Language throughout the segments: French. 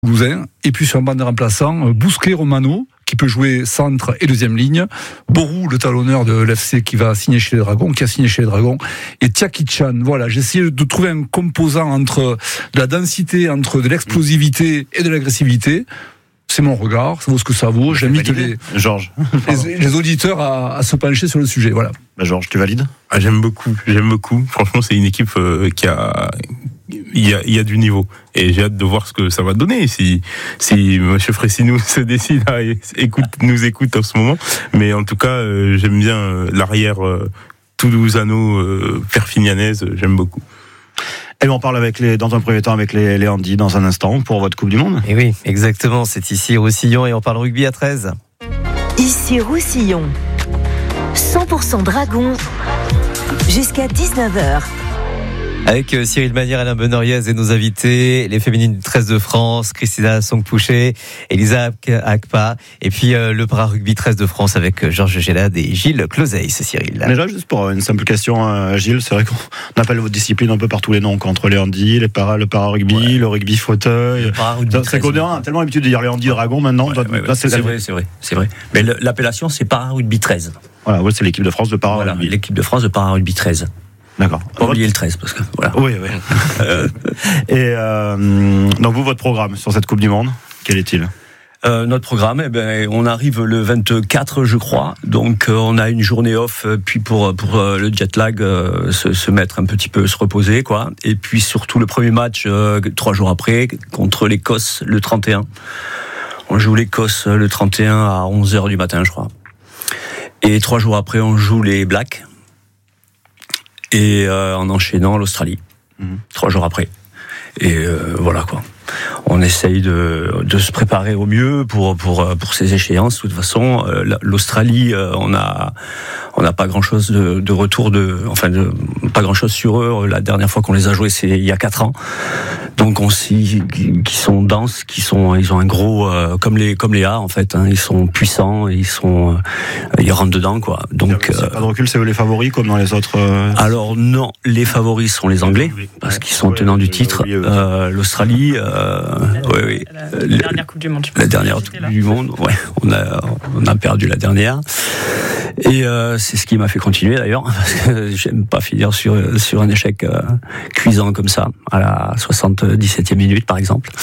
Toulousain. Et puis sur un banc de remplaçants, Bousquet Romano, qui peut jouer centre et deuxième ligne. Borou, le talonneur de l'FC qui va signer chez les Dragons, qui a signé chez les Dragons. Et Tiakichan. Voilà, j'ai essayé de trouver un composant entre de la densité, entre de l'explosivité et de l'agressivité. C'est mon regard, ça vaut ce que ça vaut. J'invite les auditeurs à se pencher sur le sujet. Voilà. Georges, tu valides ? J'aime beaucoup. Franchement, c'est une équipe qui a... Il y a du niveau et j'ai hâte de voir ce que ça va donner si Monsieur Fressinou se décide à nous écoute en ce moment. Mais en tout cas, j'aime bien l'arrière toulousano perfignanaise, j'aime beaucoup. Et on parle dans un premier temps avec les Handis dans un instant pour votre Coupe du Monde. Et oui, exactement. C'est ici Roussillon et on parle rugby à 13. Ici Roussillon. 100% Dragons jusqu'à 19h. Avec Cyril Manière, Alain Benoriez et nos invités, les féminines du 13 de France, Christina Song-Pouchet, Elisa Akpa, et puis le para-rugby 13 de France avec Georges Gélade et Gilles Closeil, c'est Cyril. Déjà, juste pour une simple question, Gilles, c'est vrai qu'on appelle votre discipline un peu par tous les noms, entre les handis, le para-rugby, le rugby fauteuil. C'est qu'on a tellement l'habitude de dire les handis dragons maintenant. Là, c'est vrai. Mais l'appellation, c'est para-rugby 13. Voilà, c'est l'équipe de France de para-rugby. Voilà, l'équipe de France de para-rugby 13. D'accord. Pas oublier le 13 parce que voilà. Oui. Et donc votre programme sur cette Coupe du Monde, quel est-il ? Notre programme, on arrive le 24, je crois. Donc on a une journée off, puis pour le jet lag, se mettre un petit peu, se reposer, quoi. Et puis surtout le premier match 3 jours après contre l'Écosse le 31. On joue l'Écosse le 31 à 11h du matin, je crois. Et 3 jours après, on joue les Blacks. Et en enchaînant l'Australie, 3 jours après. Et voilà quoi. On essaye de se préparer au mieux pour ces échéances. De toute façon, l'Australie, on n'a pas grand chose de retour pas grand chose sur eux. La dernière fois qu'on les a joués, c'est il y a 4 ans. Donc on sait qu'ils sont denses, ils ont un gros comme les A en fait. Ils sont puissants, ils rentrent dedans quoi. Donc pas de recul, c'est eux les favoris comme dans les autres. Alors non, les favoris sont les Anglais parce qu'ils sont tenants du titre. L'Australie. La dernière Coupe du Monde. La dernière Coupe du Monde, ouais. On a perdu la dernière. Et c'est ce qui m'a fait continuer d'ailleurs, parce que j'aime pas finir sur un échec cuisant comme ça, à la 77e minute par exemple.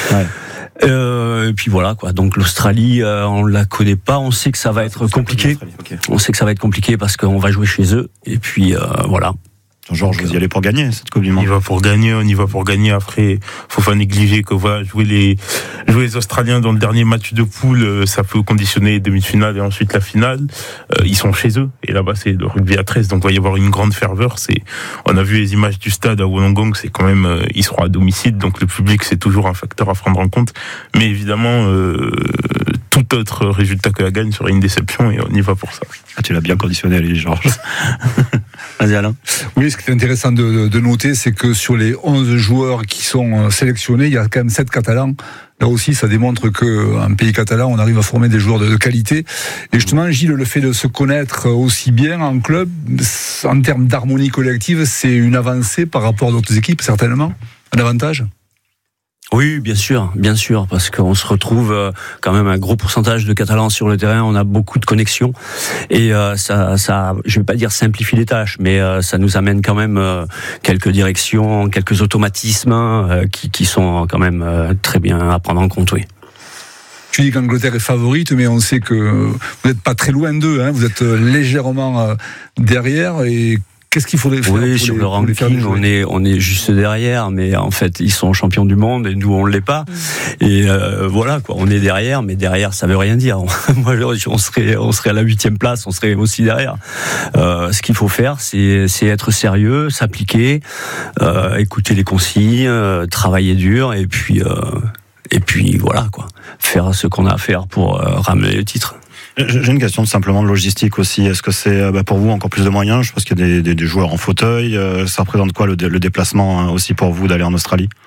Et puis voilà quoi. Donc l'Australie, on la connaît pas. On sait que ça va être compliqué. Okay. On sait que ça va être compliqué parce qu'on va jouer chez eux. Et puis voilà. Georges, vous y allez pour gagner cette Coupe du Monde. On y va pour gagner. Après, faut pas négliger que voilà, jouer les Australiens dans le dernier match de poule, ça peut conditionner les demi-finales et ensuite la finale. Ils sont chez eux et là-bas c'est le rugby à 13, donc il va y avoir une grande ferveur. On a vu les images du stade à Wollongong, c'est quand même ils seront à domicile, donc le public c'est toujours un facteur à prendre en compte. Mais évidemment, tout autre résultat que la gagne serait une déception et on y va pour ça. Ah, tu l'as bien conditionné, allez, Georges. Vas-y, Alain. Oui, ce qui est intéressant de noter, c'est que sur les 11 joueurs qui sont sélectionnés, il y a quand même 7 Catalans. Là aussi, ça démontre qu'un pays catalan, on arrive à former des joueurs de qualité. Et justement, Gilles, le fait de se connaître aussi bien en club, en termes d'harmonie collective, c'est une avancée par rapport à d'autres équipes, certainement. Un avantage ? Oui, bien sûr, parce qu'on se retrouve quand même un gros pourcentage de Catalans sur le terrain. On a beaucoup de connexions et ça, je vais pas dire simplifie les tâches, mais ça nous amène quand même quelques directions, quelques automatismes qui sont quand même très bien à prendre en compte. Oui. Tu dis qu'Angleterre est favorite, mais on sait que vous n'êtes pas très loin d'eux. Hein, vous êtes légèrement derrière et. Qu'est-ce qu'il faudrait faire ? Oui, sur le ranking, on est juste derrière, mais en fait, ils sont champions du monde et nous, on l'est pas. Et voilà, quoi, on est derrière, mais derrière, ça veut rien dire. Moi, on serait à la 8e place, on serait aussi derrière. Ce qu'il faut faire, c'est être sérieux, s'appliquer, écouter les consignes, travailler dur, et puis voilà, quoi, faire ce qu'on a à faire pour ramener le titre. J'ai une question simplement de logistique aussi. Est-ce que c'est pour vous encore plus de moyens ? Je pense qu'il y a des joueurs en fauteuil. Ça représente quoi le déplacement aussi pour vous d'aller en Australie ?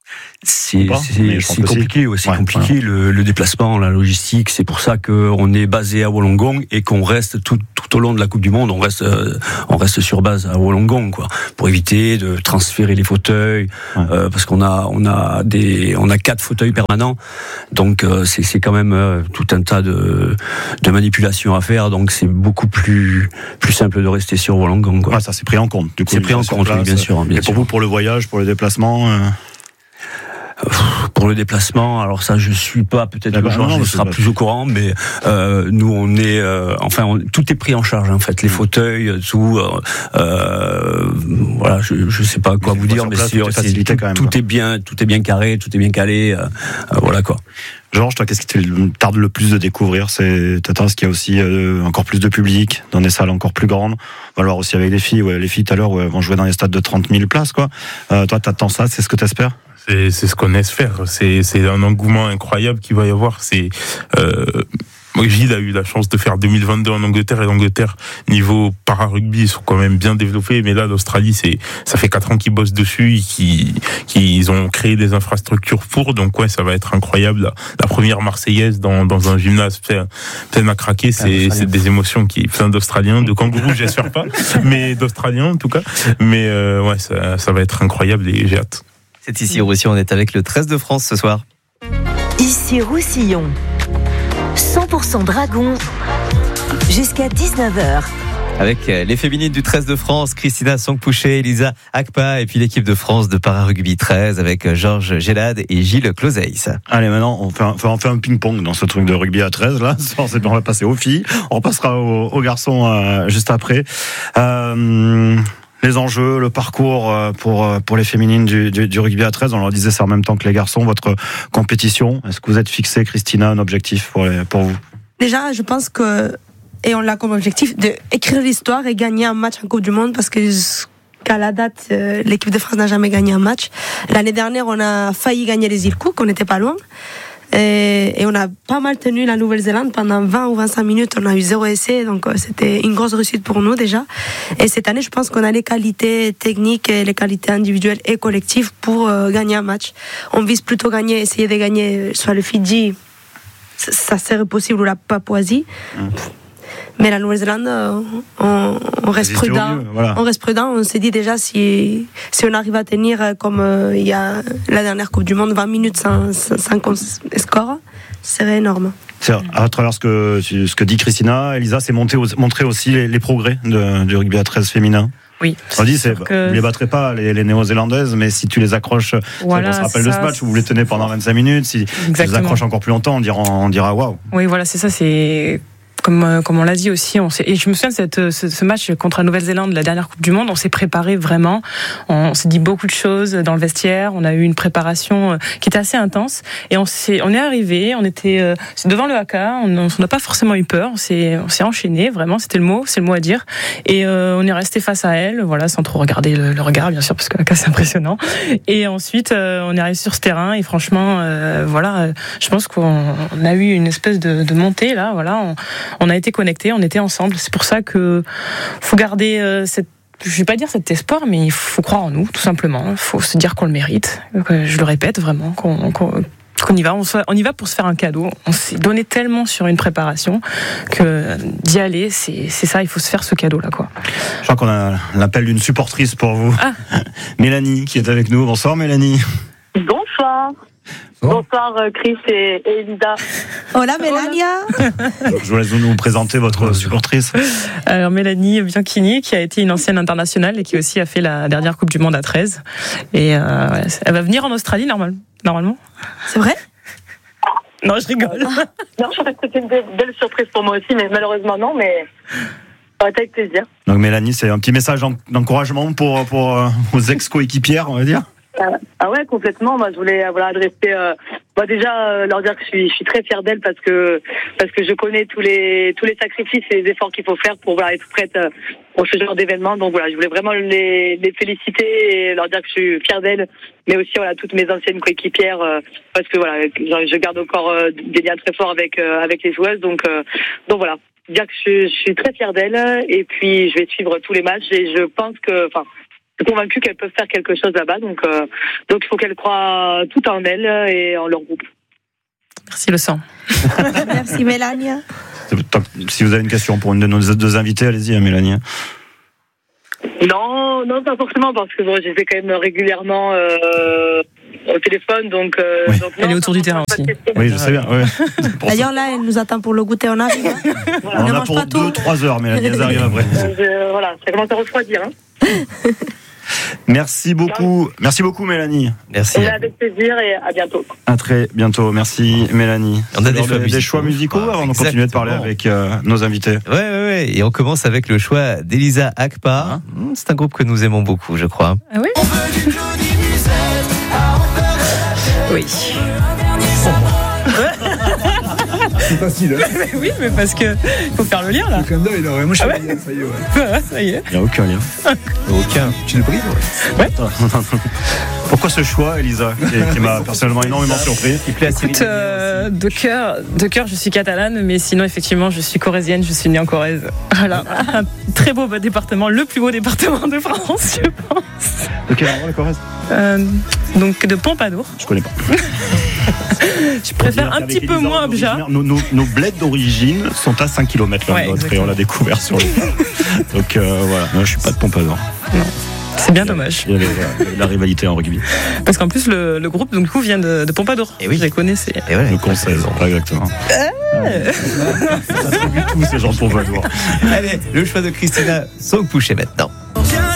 C'est compliqué, c'est compliqué le déplacement, la logistique. C'est pour ça qu'on est basé à Wollongong et qu'on reste tout au long de la Coupe du Monde. On reste sur base à Wollongong, quoi, pour éviter de transférer les fauteuils, parce qu'on a 4 fauteuils permanents. Donc c'est quand même tout un tas de manipulations à faire. Donc c'est beaucoup plus simple de rester sur Wollongong, quoi. Ça c'est pris en compte. Du coup, c'est pris en compte, oui, bien sûr. Et pour vous, pour le voyage, pour le déplacement. Pour le déplacement, alors ça je suis pas, peut-être que Georges sera plus au courant, mais nous on est, tout est pris en charge en fait, les fauteuils, tout. Voilà, je sais pas quoi vous dire, mais tout est bien carré, tout est bien calé, voilà quoi. Georges, toi, qu'est-ce qui te tarde le plus de découvrir? C'est peut-être qu'il y a aussi encore plus de public dans des salles encore plus grandes. On va le voir aussi avec les filles. Ouais, les filles tout à l'heure vont jouer dans les stades de 30 000 places, quoi. Toi, t'attends ça, c'est ce que t'espères? C'est ce qu'on espère. C'est un engouement incroyable qu'il va y avoir. Gilles a eu la chance de faire 2022 en Angleterre, et l'Angleterre, niveau para-rugby, ils sont quand même bien développés, mais là, l'Australie, ça fait 4 ans qu'ils bossent dessus, qu'ils ont créé des infrastructures pour, donc ouais, ça va être incroyable. La première Marseillaise dans un gymnase plein à craquer, c'est des émotions plein d'Australiens, de kangourous, j'espère pas, mais d'Australiens en tout cas. Mais ouais, ça va être incroyable et j'ai hâte. C'est ici Roussillon, on est avec le 13 de France ce soir. Ici Roussillon, 100% Dragon, jusqu'à 19h. Avec les féminines du 13 de France, Christina Songpouché, Elisa Akpa, et puis l'équipe de France de para-rugby 13 avec Georges Gélade et Gilles Closeis. Allez, maintenant, on fait un ping-pong dans ce truc de rugby à 13, là. On va passer aux filles. On repassera aux garçons juste après. Les enjeux, le parcours pour les féminines du rugby à 13, on leur disait ça en même temps que les garçons, votre compétition. Est-ce que vous êtes fixé, Christina, un objectif pour vous? Déjà, je pense et on l'a comme objectif, d'écrire l'histoire et gagner un match en Coupe du Monde, parce que qu'à la date, l'équipe de France n'a jamais gagné un match. L'année dernière, on a failli gagner les îles Cook, on n'était pas loin. Et on a pas mal tenu la Nouvelle-Zélande pendant 20 ou 25 minutes. On a eu 0 essai, donc c'était une grosse réussite pour nous déjà. Et cette année, je pense qu'on a les qualités techniques, et les qualités individuelles et collectives pour gagner un match. On vise plutôt essayer de gagner soit le Fidji, ça serait possible, ou la Papouasie. Mais la Nouvelle-Zélande, on reste prudent. Voilà. On reste prudent. On s'est dit déjà, si on arrive à tenir comme il y a la dernière Coupe du Monde, 20 minutes sans score, ce serait énorme. À travers ce que dit Christina, Elisa, c'est montrer aussi les progrès du rugby à 13 féminin. Oui. On dit, vous ne les battrez pas, les néo-zélandaises, mais si tu les accroches, on se rappelle de ce match où vous les tenez pendant 25 minutes, si tu les accroches encore plus longtemps, on dira waouh. Oui, voilà, c'est ça, c'est. Comme on l'a dit aussi, et je me souviens de ce match contre la Nouvelle-Zélande, la dernière Coupe du Monde, on s'est préparé vraiment, on s'est dit beaucoup de choses dans le vestiaire, on a eu une préparation qui était assez intense, et on est arrivé, on était devant le haka, on n'a pas forcément eu peur, on s'est enchaîné, vraiment, c'est le mot à dire, et on est resté face à elle, voilà, sans trop regarder le regard, bien sûr, parce que le haka c'est impressionnant, et ensuite on est arrivé sur ce terrain, et franchement, voilà, je pense qu'on a eu une espèce de montée, là, voilà, on a été connectés, on était ensemble. C'est pour ça que faut garder je vais pas dire cet espoir, mais il faut croire en nous, tout simplement. Il faut se dire qu'on le mérite. Je le répète vraiment, qu'on y va. On y va pour se faire un cadeau. On s'est donné tellement sur une préparation que d'y aller, c'est ça. Il faut se faire ce cadeau-là, quoi. Je crois qu'on a l'appel d'une supportrice pour vous. Mélanie, qui est avec nous. Bonsoir, Mélanie. Bonsoir. Bonsoir Chris et Elida. Hola Mélania. Je vous laisse nous présenter votre supportrice. Alors Mélanie Bianchini, qui a été une ancienne internationale et qui aussi a fait la dernière Coupe du Monde à 13. Et elle va venir en Australie normalement. C'est vrai? Non, je rigole. Non, je pense que c'était une belle surprise pour moi aussi, mais malheureusement non, mais ça va être avec plaisir. Donc Mélanie, c'est un petit message d'encouragement pour vos ex-coéquipières, on va dire. Ah ouais, complètement. Moi, je voulais adresser déjà leur dire que je suis très fière d'elle parce que je connais tous les sacrifices et les efforts qu'il faut faire pour être prête pour ce genre d'événement. Donc voilà, je voulais vraiment les féliciter et leur dire que je suis fière d'elles, mais aussi toutes mes anciennes coéquipières parce que voilà, je garde encore des liens très forts avec les joueuses. Donc voilà, dire que je suis très fière d'elles et puis je vais suivre tous les matchs et je pense que convaincue qu'elles peuvent faire quelque chose là-bas. Donc il faut qu'elles croient tout en elles et en leur groupe. Merci le sang. Merci Mélanie. Si vous avez une question pour une de nos deux invités, allez-y, Mélanie. Non, pas forcément, parce que je les ai quand même régulièrement au téléphone, donc elle est autour du terrain aussi. Oui, je sais bien. Ouais. D'ailleurs, là, elle nous attend pour le goûter, on arrive. Voilà. On a pour 2-3 heures, Mélanie, elles arrivent après. Voilà, ça commence à refroidir. Merci beaucoup, Mélanie. Merci. Avec plaisir et à bientôt. À très bientôt, merci Mélanie. On a des choix musicaux avant de continuer de parler avec nos invités. Ouais. Et on commence avec le choix d'Elisa Akpa. C'est un groupe que nous aimons beaucoup, je crois. Ah oui. Oui. C'est facile. Oui, mais parce que faut faire le lien là. Le clin d'œil, là, ouais. Moi, je sais pas, ça y est, ouais. Ça y est. Il n'y a aucun lien. Aucun. Tu le brises, ouais. Pourquoi ce choix, Elisa, qui m'a personnellement énormément surpris? Écoute, de cœur, je suis catalane, mais sinon, effectivement, je suis corrézienne, je suis née en Corrèze. Voilà, un très beau département, le plus beau département de France, je pense. De quel endroit, la Corrèze? Donc, de Pompadour. Je connais pas. Je préfère un petit peu moins Abja. Nos bleds d'origine sont à 5 km l'un de l'autre et on l'a découvert sur le. Donc voilà, moi je suis pas de Pompadour. Non. C'est bien dommage. Il y a la rivalité en rugby. Parce qu'en plus, le groupe donc, du coup, vient de Pompadour. Et oui, je les connais. Et voilà. Le conseil, pas exactement. Ça attribue tous ces gens de Pompadour. Allez, le choix de Christina Song-Pouchet maintenant.